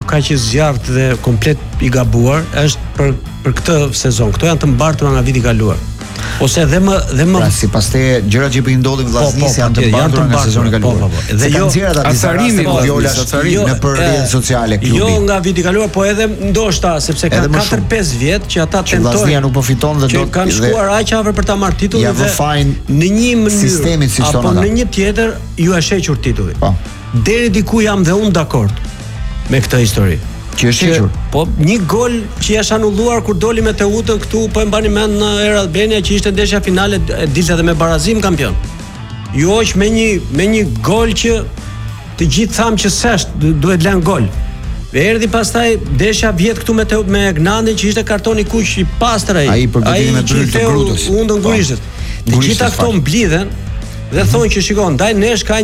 kaq i zjarrt dhe komplet i gabuar është për këtë sezon. Këto janë të mbartura nga viti i kaluar. Ose dhe më pra, sipas te gjërat që po i ndodhin vllaznis janë të mbartura nga sezoni i kaluar. Dhe jo asarimi në për rrjetet sociale klubi. Jo nga viti i kaluar, po edhe ndoshta sepse kanë 4-5 vjet që ata tentojnë. Vllaznia nuk po fiton dhe do të kanë shkuar aq afër për ta marrë titullin dhe në një mënyrë sistemit si apo në një tjetër ju është hequr titulli. Po. Deri diku jam dhe unë dakord me këtë histori. Që është hequr. Po një gol që është anulluar kur doli me Teutën këtu, po e mbani mend në Era Albania që ishte ndeshja finale dilte edhe me barazim kampion. Ju hoq me një gol që të gjithë thamë që s'është, duhet lënë gol. Dhe erdhi pastaj ndeshja vjet këtu me Gnandin që ishte kartoni kuq i pastër ai. Ai përgatitimi me dryl të Grutës. Undën Gurishës. Të gjitha këto mblidhen dhe thonë që shikon, ndaj nesh ka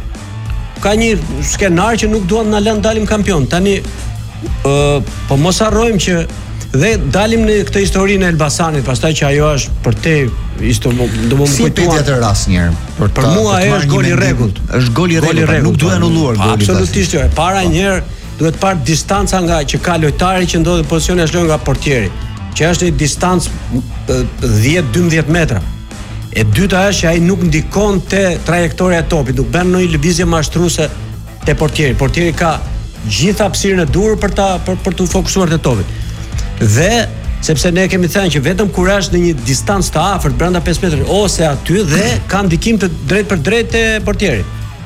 një skenar që nuk duan na lënë dalim kampion. Tani po mos harrojmë që dhe dalim në këtë historinë e Elbasanit, pastaj që ajo është për te do si kujtuar atë rast një herë. Për mua ajo është gol i rregullt. Është gol i rregullt, nuk duhet anulluar goli. Absolutisht jo. Para një herë duhet parë distanca nga që ka lojtari që ndodhet në pozicion e lojë nga portieri, që është një distancë 10-12 metra. E dyta është që ai nuk ndikon te trajektoria e topit, nuk bën ndonjë lëvizje mashtruese te portieri. Portieri ka gjithë hapësirën e dur për të fokusuar te topi. Dhe sepse ne kemi thënë që vetëm kur është në një distancë të afërt brenda 5 metrë ose aty dhe ka ndikim të drejt për drejt te portieri.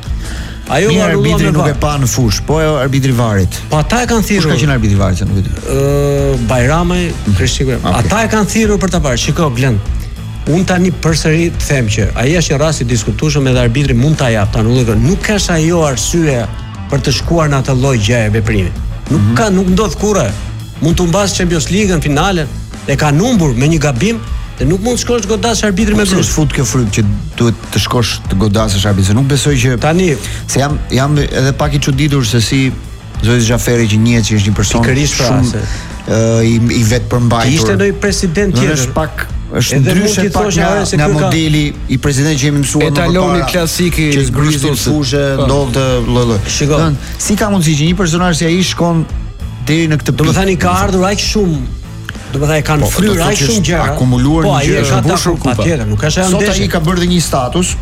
Ajo arbitri nuk e pa në fush, po arbitri varit. Po ata e kanë thirrur. Kush ka qenë arbitri varit, nuk e di. Bajramaj, Krishtiku. Ata e kanë thirrur për ta parë. Shiko Glen. Unë tani përsëri them që ai është një rast i diskutueshëm edhe arbitri mund ta jap tani, nuk ka ajo arsye për të shkuar në atë lloj gjëje veprimi. Nuk ndodh kurrë. Mund të mbas Champions League në finalen e ka humbur me një gabim dhe nuk mund të shkosh të godasësh arbitrin me brus. Fut kjo fryp që duhet të shkosh të godasësh arbitrin. Nuk besoj që tani se jam edhe pak i çuditur se si Zoti Xhaferi që njihet që është një person shumë i vetëpërmbajtur. Ishte ndonjë president tjetër. Është ndryshe pak nga modeli i presidentit që jemi mësuar më parë. Etaloni klasik i Grishtit fushë, ndodhte lloj. Shikoj. Si ka mundësi që një personazh si ai shkon deri në këtë pikë? Domethënë ka ardhur aq shumë. Domethënë kanë fryrë aq shumë gjëra. Akumuluar një gjë është mbushur patjetër, nuk ka shënë ndeshje. Sot ai ka bërë një status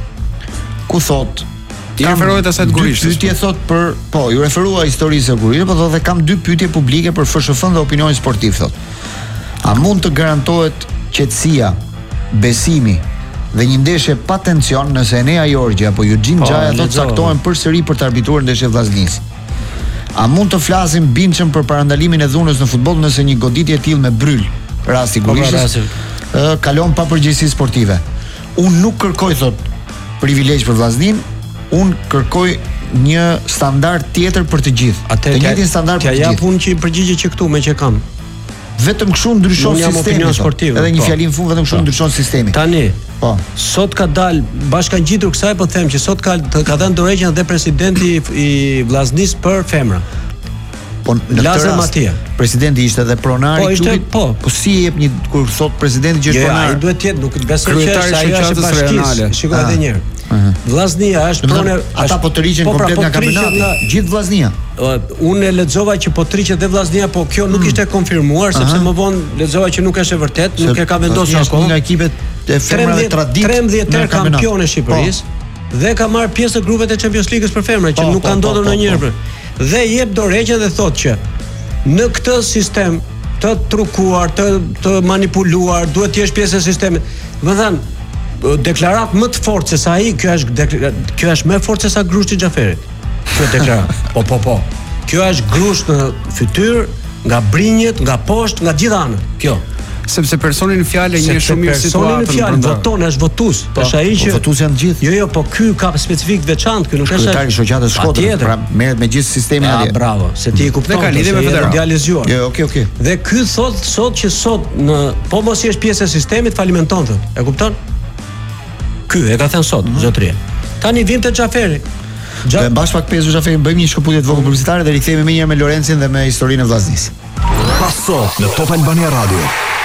ku thotë i referohet asaj të Gurishës. Pyetje thot për, ju referua historisë së Gurishës, po thotë kam 2 pyetje publike për FSHF-n dhe opinionin sportiv thotë. A mund të garantohet qetësia, besimi dhe një ndeshje pa tension nëse Enea Jorgji apo Eugene Xhaja do të caktohen përsëri për të arbitruar ndeshje vllaznisë? A mund të flasim bindshëm për parandalimin e dhunës në futboll nëse një goditje e tillë me bryl, rasti Gurishës, kalon pa përgjegjësi sportive? Unë nuk kërkoj thot privilegj për vllaznin, unë kërkoj një standard tjetër për të gjithë. Të njëjtin standard për të gjithë. Ja punë që përgjigje që këtu me që kam. Vetëm kështu ndryshon sistemi. Edhe një fjalë në fund vetëm kështu ndryshon sistemi. Tani, sot ka dal bashkë ngjitur kësaj, po them që sot ka dhënë dorëheqjen dhe presidenti i vllaznisë për femra. Po në Lazar Matia. Presidenti ishte edhe pronari i klubit. Po si jep një kur thot presidenti që është pronar? Ai duhet të jetë, nuk besoj që ai është bashkisë. Shikoj edhe një herë. Vllaznia është pronë, ata po të riqen komplet nga kampionati. Gjithë vllaznia. Unë e lexova që po të riqet dhe vllaznia, po kjo nuk ishte konfirmuar sepse më vonë lexova që nuk është e vërtet, nuk e ka vendosur akoma. Nga ekipet e femrave tradit 13 kampion e Shqipërisë dhe ka marrë pjesë në grupet e Champions League-s për femra që nuk ka ndodhur ndonjëherë. Dhe jep dorëheqjen dhe thotë që në këtë sistem të trukuar, të manipuluar, duhet të jesh pjesë e sistemit. Do të thënë deklarat më të fortë se sa ai, kjo është më fortë se sa grushti i Xhaferit. Kjo deklarat. Po. Kjo është grusht në fytyrë, nga brinjët, nga poshtë, nga gjithë anët. Kjo. Sepse personi në fjalë njeh shumë mirë situatën. Personi në fjalë voton, është votues. Është ai që votues janë të gjithë. Jo, po ky ka specifik veçantë, ky nuk është kryetari i shoqatës Shkodrës, pra merret me gjithë sistemin atje. Bravo, se ti e kupton. Ka lidhje me federatën. Idealizuar. Jo, okay. Dhe ky thotë sot në po mos jesh pjesë e sistemit, falimenton thotë. E kupton? Ky e ka thënë sot, zotëria. Tani vjen te Xhaferi. Dhe mbash pak pesë Xhaferi, bëjmë një shkëputje të vogël publicitare dhe rikthehemi më njëherë me Lorencin dhe me historinë e vllaznisë. Paso në Top Albania Radio.